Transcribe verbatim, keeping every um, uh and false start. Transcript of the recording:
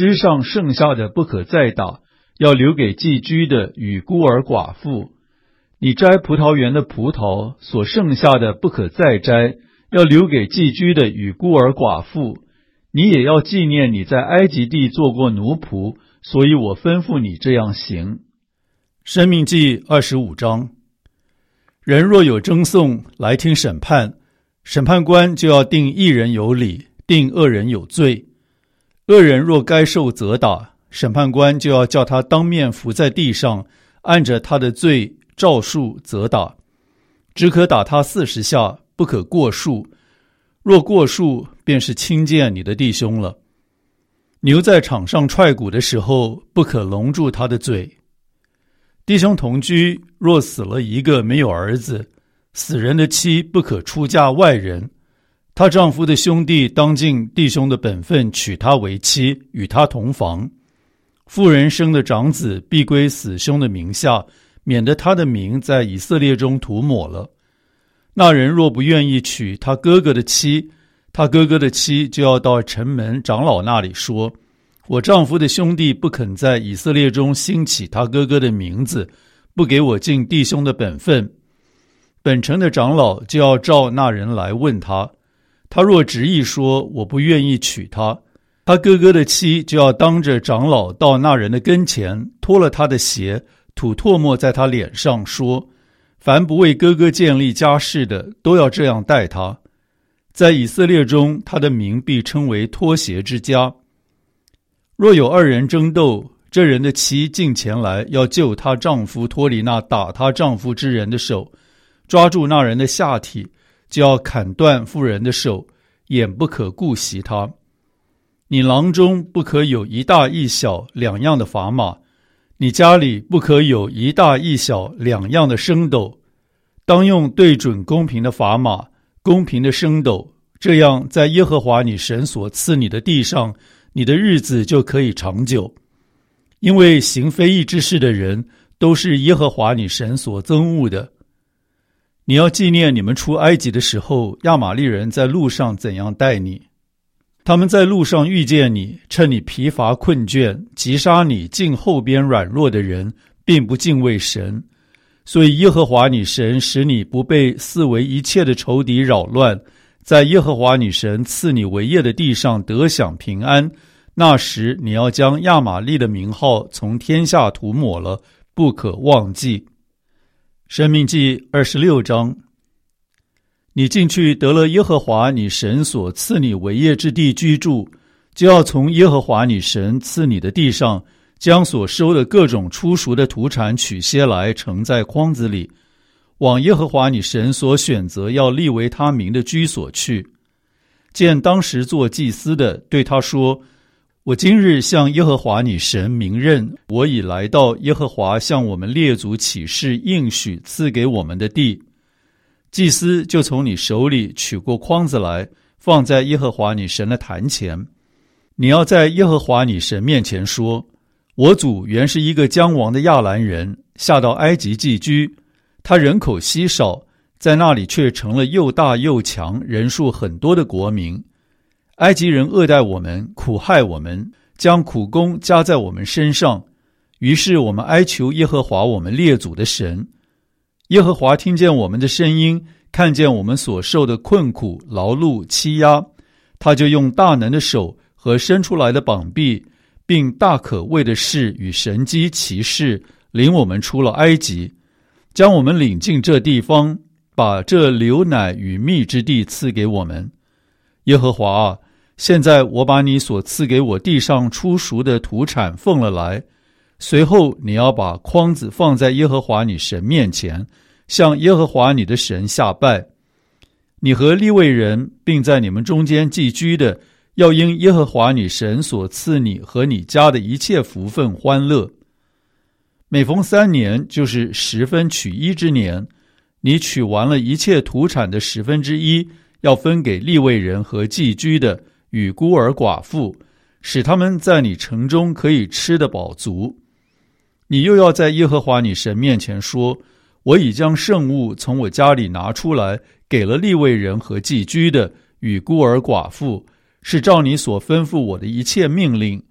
枝上剩下的不可再打，要留给寄居的与孤儿寡妇。你摘葡萄园的葡萄，所剩下的不可再摘，要留给寄居的与孤儿寡妇。你也要纪念你在埃及地做过奴仆，所以我吩咐你这样行。 申命记二十五章。人若有争讼来听审判，审判官就要定一人有理，定恶人有罪。恶人若该受责打，审判官就要叫他当面伏在地上，按着他的罪照数责打，只可打他四十下，不可过数。若过数，便是轻贱你的弟兄了。牛在场上踹骨的时候，不可笼住他的嘴。弟兄同居，若死了一个没有儿子，死人的妻不可出嫁外人，她丈夫的兄弟当尽弟兄的本分，娶她为妻，与她同房。妇人生的长子必归死兄的名下，免得他的名在以色列中涂抹了。那人若不愿意娶他哥哥的妻，他哥哥的妻就要到城门长老那里说，我丈夫的兄弟不肯在以色列中兴起他哥哥的名字，不给我尽弟兄的本分。本城的长老就要召那人来问他，他若执意说我不愿意娶他，他哥哥的妻就要当着长老到那人的跟前，脱了他的鞋，吐唾沫在他脸上，说，凡不为哥哥建立家室的，都要这样待他。在以色列中，他的名必称为脱鞋之家。若有二人争斗，这人的妻进前来，要救她丈夫脱离那打她丈夫之人的手，抓住那人的下体，就要砍断妇人的手，眼不可顾惜他。你囊中不可有一大一小两样的砝码，你家里不可有一大一小两样的升斗，当用对准公平的砝码，公平的升斗，这样在耶和华你神所赐你的地上，你的日子就可以长久。因为行非义之事的人，都是耶和华你神所憎恶的。你要纪念你们出埃及的时候，亚玛力人在路上怎样待你。他们在路上遇见你，趁你疲乏困倦，击杀你近后边软弱的人，并不敬畏神。所以耶和华你神使你不被四围一切的仇敌扰乱，在耶和华你神赐你为业的地上得享平安。那时你要将亚玛力的名号从天下涂抹了，不可忘记。申命记二十六章。你进去得了耶和华你神所赐你为业之地居住，就要从耶和华你神赐你的地上，将所收的各种初熟的土产取些来，盛在筐子里，往耶和华你神所选择要立为他名的居所去。见当时做祭司的，对他说，我今日向耶和华你神明认，我已来到耶和华向我们列祖起誓应许赐给我们的地。祭司就从你手里取过筐子来，放在耶和华你神的坛前。你要在耶和华你神面前说，我祖原是一个将亡的亚兰人，下到埃及寄居，他人口稀少，在那里却成了又大又强，人数很多的国民。埃及人恶待我们，苦害我们，将苦工加在我们身上。于是我们哀求耶和华我们列祖的神。耶和华听见我们的声音，看见我们所受的困苦、劳碌、欺压，他就用大能的手和伸出来的膀臂，并大可畏的事与神机奇事，领我们出了埃及，将我们领进这地方，把这流奶与蜜之地赐给我们。耶和华啊，现在我把你所赐给我地上出熟的土产奉了来，随后你要把筐子放在耶和华你神面前，向耶和华你的神下拜。你和利未人并在你们中间寄居的，要因耶和华你神所赐你和你家的一切福分欢乐。每逢三年，就是十分取一之年，你取完了一切土产的十分之一，要分给利未人和寄居的与孤儿寡妇，使他们在你城中可以吃得饱足。你又要在耶和华你神面前说，我已将圣物从我家里拿出来，给了利未人和寄居的与孤儿寡妇，是照你所吩咐我的一切命令，